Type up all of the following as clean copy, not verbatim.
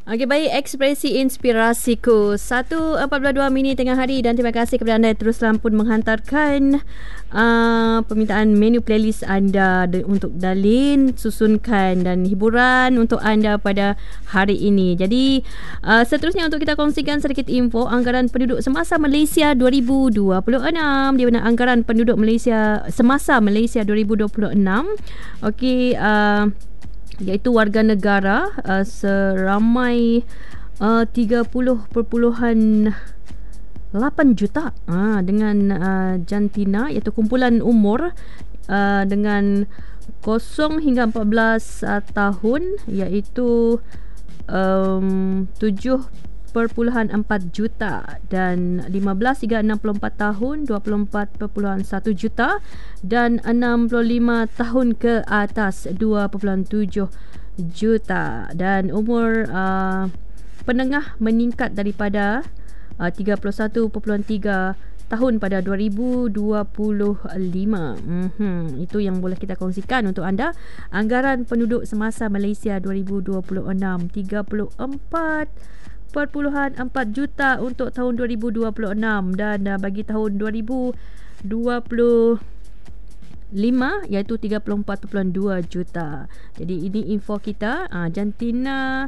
Okey, baik, ekspresi inspirasiku 1:42 tengah hari, dan terima kasih kepada anda yang teruslah pun menghantarkan permintaan menu playlist anda untuk Darlin susunkan dan hiburan untuk anda pada hari ini. Jadi seterusnya untuk kita kongsikan sedikit info anggaran penduduk semasa Malaysia 2026, di mana anggaran penduduk Malaysia semasa Malaysia 2026 okey, iaitu warga negara seramai 30.8 juta, dengan jantina iaitu kumpulan umur dengan 0 hingga 14 tahun iaitu 7.4 juta, dan 15 hingga 64 tahun 24.1 juta, dan 65 tahun ke atas 2.7 juta, dan umur penengah meningkat daripada 31.3 tahun pada 2025. Itu yang boleh kita kongsikan untuk anda. Anggaran penduduk semasa Malaysia 2026 34.4 juta untuk tahun 2026, dan bagi tahun 2025 iaitu 34.2 juta. Jadi ini info kita. Jantina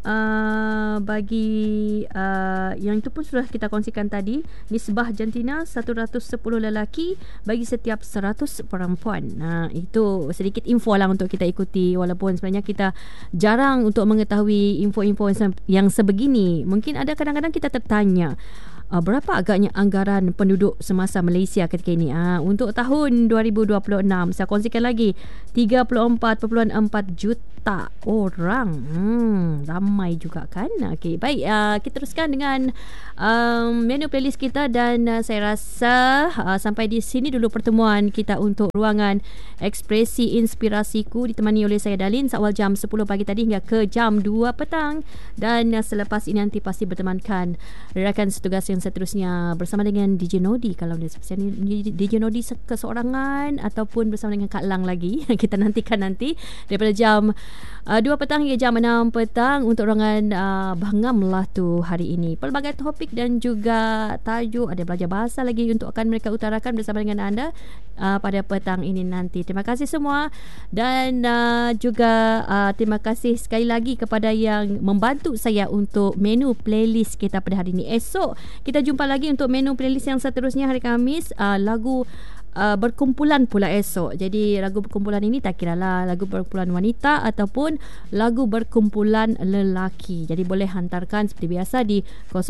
bagi yang itu pun sudah kita kongsikan tadi, nisbah jantina 110 lelaki bagi setiap 100 perempuan. Itu sedikit info lah untuk kita ikuti, walaupun sebenarnya kita jarang untuk mengetahui info-info yang sebegini. Mungkin ada kadang-kadang kita tertanya, berapa agaknya anggaran penduduk semasa Malaysia ketika ini? Untuk tahun 2026 saya kongsikan lagi 34.4 juta orang. Ramai juga kan? Okey, baik, kita teruskan dengan menu playlist kita, dan saya rasa sampai di sini dulu pertemuan kita untuk ruangan ekspresi inspirasiku, ditemani oleh saya Darlin seawal jam 10 pagi tadi hingga ke jam 2 petang, dan selepas ini nanti pasti bertemankan rakan setugas yang seterusnya bersama dengan DJ Nodi. Kalau dia spesial ni DJ Nodi keseorangan ataupun bersama dengan Kak Lang lagi, kita nantikan nanti daripada jam 2 petang hingga jam 6 petang untuk ruangan Bangam lah tu hari ini. Pelbagai topik dan juga tajuk, ada belajar bahasa lagi untuk akan mereka utarakan bersama dengan anda pada petang ini nanti. Terima kasih semua, dan juga terima kasih sekali lagi kepada yang membantu saya untuk menu playlist kita pada hari ini. Esok kita jumpa lagi untuk menu playlist yang seterusnya hari Khamis, lagu berkumpulan pula esok. Jadi lagu berkumpulan ini tak kiralah lagu berkumpulan wanita ataupun lagu berkumpulan lelaki. Jadi boleh hantarkan seperti biasa di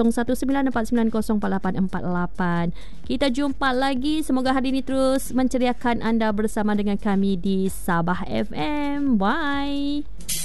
0194904848. Kita jumpa lagi. Semoga hari ini terus menceriakan anda bersama dengan kami di Sabah FM. Bye.